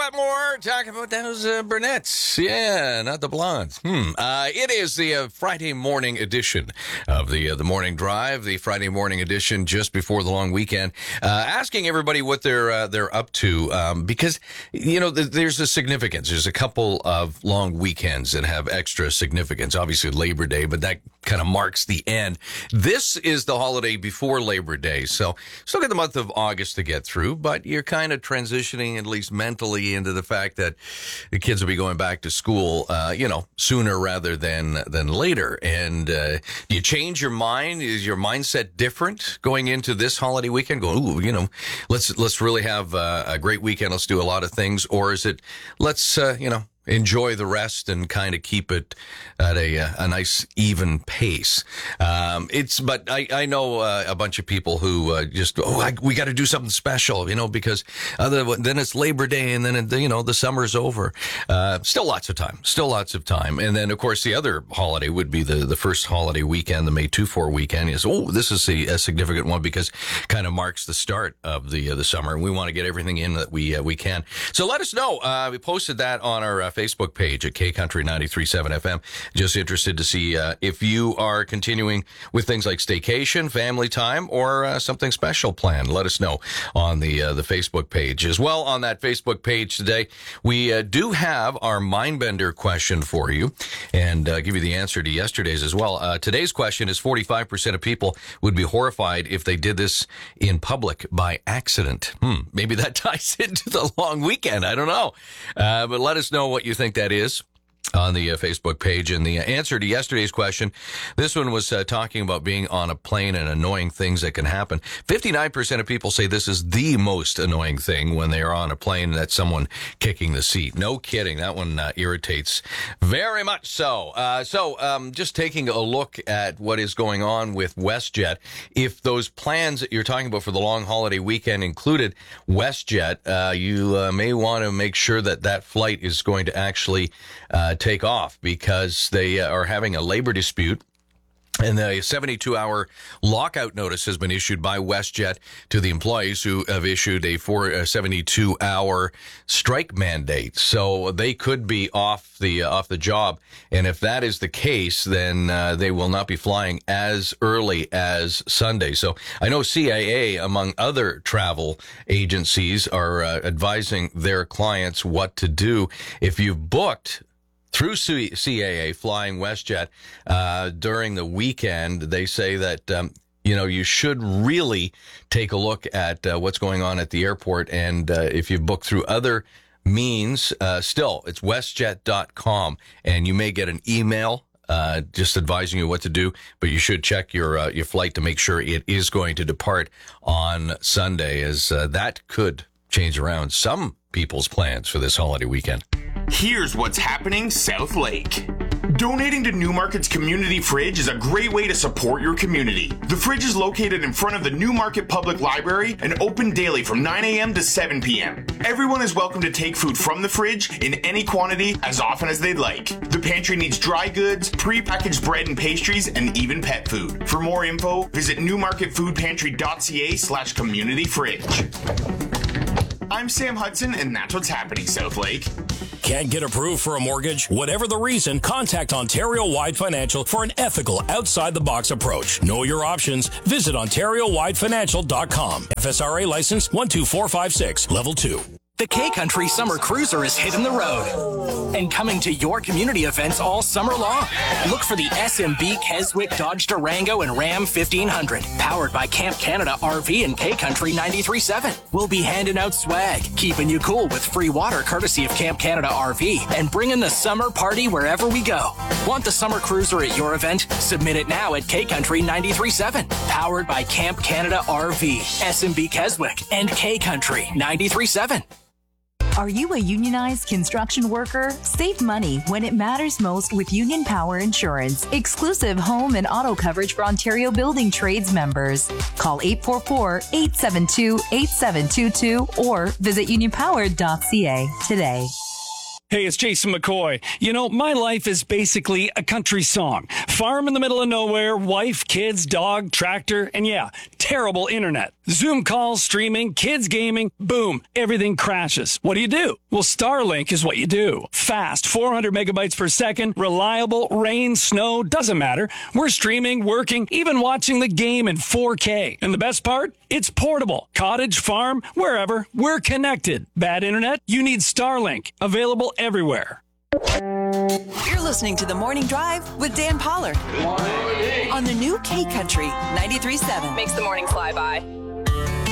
Wetmore talking about those brunettes. Yeah, not the blondes. It is the Friday morning edition of the Morning Drive, the Friday morning edition just before the long weekend. Asking everybody what they're up to because, you know, there's a significance. There's a couple of long weekends that have extra significance. Obviously, Labor Day, but that kind of marks the end. This is the holiday before Labor Day, so still got the month of August to get through, but you're kind of transitioning, at least mentally, into the fact that the kids will be going back to school, sooner rather than later. And do you change your mind? Is your mindset different going into this holiday weekend? Going, let's really have a great weekend. Let's do a lot of things. Or is it, let's enjoy the rest and kind of keep it at a nice even pace. But I know a bunch of people who we got to do something special, because then it's Labor Day and then the summer's over. Still lots of time. And then of course the other holiday would be the first holiday weekend, the May 2-4 weekend this is a significant one because kind of marks the start of the summer, and we want to get everything in that we can. So let us know. We posted that on our Facebook page at K-Country 93.7 FM. Just interested to see if you are continuing with things like staycation, family time, or something special planned. Let us know on the Facebook page. As well, on that Facebook page today, we do have our Mindbender question for you, and give you the answer to yesterday's as well. Today's question is 45% of people would be horrified if they did this in public by accident. Maybe that ties into the long weekend. I don't know. But let us know what you think that is on the Facebook page. And the answer to yesterday's question, this one was talking about being on a plane and annoying things that can happen. 59% of people say this is the most annoying thing when they are on a plane, and that's someone kicking the seat. No kidding. That one irritates very much so. Just taking a look at what is going on with WestJet. If those plans that you're talking about for the long holiday weekend included WestJet, you may want to make sure that flight is going to actually take off, because they are having a labor dispute. And the 72-hour lockout notice has been issued by WestJet to the employees who have issued a 72-hour strike mandate. So they could be off the job. And if that is the case, then they will not be flying as early as Sunday. So I know CAA, among other travel agencies, are advising their clients what to do. If you've booked through CAA flying WestJet during the weekend, they say that you should really take a look at what's going on at the airport. And if you book through other means, still, it's westjet.com, and you may get an email just advising you what to do, but you should check your flight to make sure it is going to depart on Sunday, as that could change around some people's plans for this holiday weekend. Here's what's happening South Lake. Donating to Newmarket's Community Fridge is a great way to support your community. The fridge is located in front of the Newmarket Public Library and open daily from 9 a.m. to 7 p.m. Everyone is welcome to take food from the fridge in any quantity as often as they'd like. The pantry needs dry goods, pre-packaged bread and pastries, and even pet food. For more info, visit newmarketfoodpantry.ca/communityfridge. I'm Sam Hudson, and that's what's happening South Lake. Can't get approved for a mortgage? Whatever the reason, contact Ontario-Wide Financial for an ethical, outside-the-box approach. Know your options. Visit OntarioWideFinancial.com. FSRA license 12456, level 2. The K-Country Summer Cruiser is hitting the road and coming to your community events all summer long. Look for the SMB Keswick Dodge Durango and Ram 1500, powered by Camp Canada RV and K-Country 93.7. We'll be handing out swag, keeping you cool with free water courtesy of Camp Canada RV, and bringing the summer party wherever we go. Want the Summer Cruiser at your event? Submit it now at K-Country 93.7, powered by Camp Canada RV, SMB Keswick, and K-Country 93.7. Are you a unionized construction worker? Save money when it matters most with Union Power Insurance. Exclusive home and auto coverage for Ontario Building Trades members. Call 844-872-8722 or visit unionpower.ca today. Hey, it's Jason McCoy. My life is basically a country song. Farm in the middle of nowhere, wife, kids, dog, tractor, and terrible internet. Zoom calls, streaming, kids gaming, boom, everything crashes. What do? Well, Starlink is what you do. Fast, 400 megabytes per second, reliable, rain, snow, doesn't matter. We're streaming, working, even watching the game in 4K. And the best part? It's portable. Cottage, farm, wherever, we're connected. Bad internet? You need Starlink. Available everywhere. You're listening to The Morning Drive with Dan Pollard on the new K Country 93.7. Makes the morning fly by.